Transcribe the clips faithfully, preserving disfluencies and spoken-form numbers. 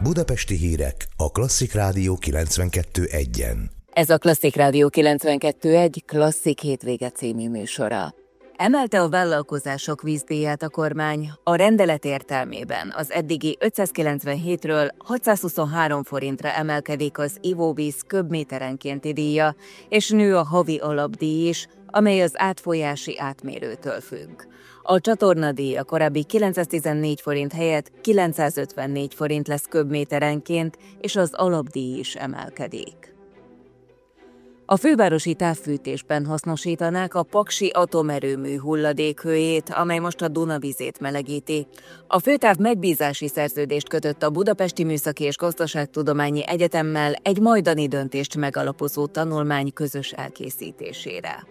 Budapesti hírek a Klasszik Rádió kilencvenkettő egyen. Ez a Klasszik Rádió kilencvenkettő egy Klasszik hétvége című műsora. Emelte a vállalkozások vízdíját a kormány, a rendelet értelmében az eddigi ötszázkilencvenhétről hatszázhuszonhárom forintra emelkedik az ivóvíz köbméterenkénti díja, és nő a havi alapdíj is, amely az átfolyási átmérőtől függ. A csatornadíj a korábbi kilencszáztizennégy forint helyett kilencszázötvennégy forint lesz köbméterenként, és az alapdíj is emelkedik. A fővárosi távfűtésben hasznosítanák a paksi atomerőmű hulladékhőjét, amely most a Duna vizét melegíti. A főtáv megbízási szerződést kötött a Budapesti Műszaki és Gazdaságtudományi Egyetemmel egy majdani döntést megalapozó tanulmány közös elkészítésére.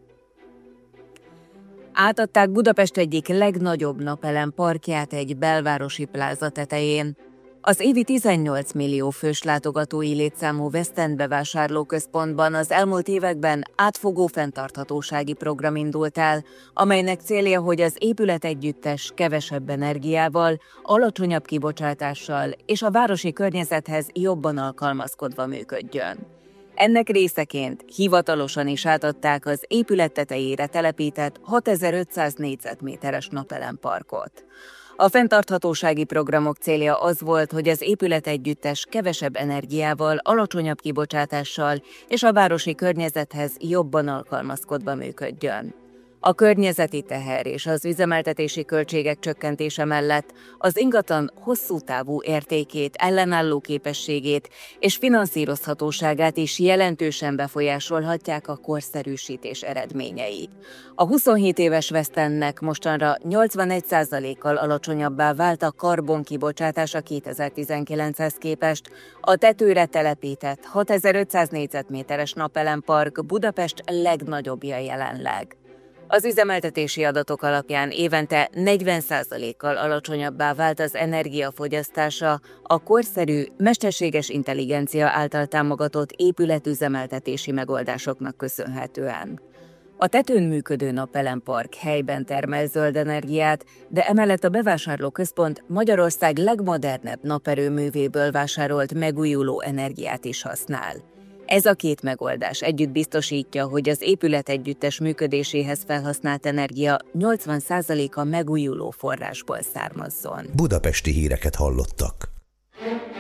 Átadták Budapest egyik legnagyobb napelemparkját egy belvárosi pláza tetején. Az évi tizennyolc millió fős látogatói létszámú West End bevásárlóközpontban az elmúlt években átfogó fenntarthatósági program indult el, amelynek célja, hogy az épület együttes kevesebb energiával, alacsonyabb kibocsátással és a városi környezethez jobban alkalmazkodva működjön. Ennek részeként hivatalosan is átadták az épület tetejére telepített hatezer-ötszáz négyzetméteres napelemparkot. A fenntarthatósági programok célja az volt, hogy az épület együttes kevesebb energiával, alacsonyabb kibocsátással és a városi környezethez jobban alkalmazkodva működjön. A környezeti teher és az üzemeltetési költségek csökkentése mellett az ingatlan hosszú távú értékét, ellenálló képességét és finanszírozhatóságát is jelentősen befolyásolhatják a korszerűsítés eredményei. A huszonhét éves West Endnek mostanra nyolcvanegy százalékkal alacsonyabbá vált a karbonkibocsátása kétezer-tizenkilenchez képest, a tetőre telepített hatezer-ötszáz négyzetméteres napelempark Budapest legnagyobbja jelenleg. Az üzemeltetési adatok alapján évente negyven százalékkal alacsonyabbá vált az energiafogyasztása a korszerű, mesterséges intelligencia által támogatott épületüzemeltetési megoldásoknak köszönhetően. A tetőn működő napelempark helyben termel zöld energiát, de emellett a bevásárlóközpont Magyarország legmodernebb naperőművéből vásárolt megújuló energiát is használ. Ez a két megoldás együtt biztosítja, hogy az épület együttes működéséhez felhasznált energia nyolcvan százaléka megújuló forrásból származzon. Budapesti híreket hallottak.